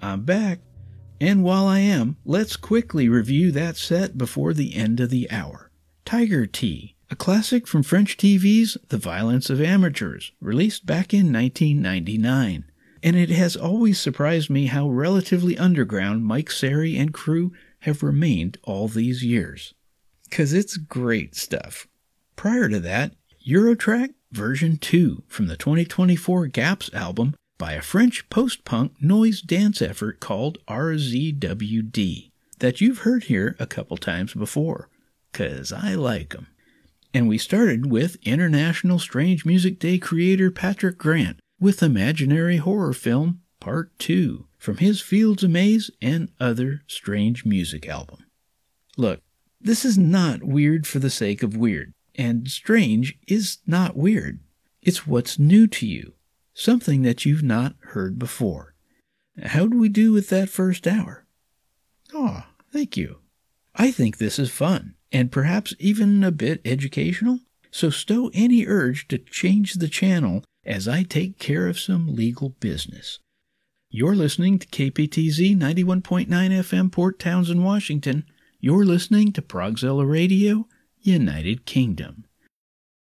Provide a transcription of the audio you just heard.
I'm back. And while I am, let's quickly review that set before the end of the hour. Tiger Tea, a classic from French TV's The Violence of Amateurs, released back in 1999. And it has always surprised me how relatively underground Mike Seri and crew have remained all these years. 'Cause it's great stuff. Prior to that, Eurotrack version 2 from the 2024 Gaps album by a French post-punk noise dance effort called RZWD that you've heard here a couple times before, 'cause I like 'em. And we started with International Strange Music Day creator Patrick Grant with Imaginary Horror Film Part 2 from his Fields of Maze and Other Strange Music album. Look, this is not weird for the sake of weird, and strange is not weird. It's what's new to you, something that you've not heard before. How do we do with that first hour? Oh, thank you. I think this is fun, and perhaps even a bit educational, so stow any urge to change the channel as I take care of some legal business. You're listening to KPTZ 91.9 FM, Port Townsend, Washington. You're listening to Progzilla Radio, United Kingdom.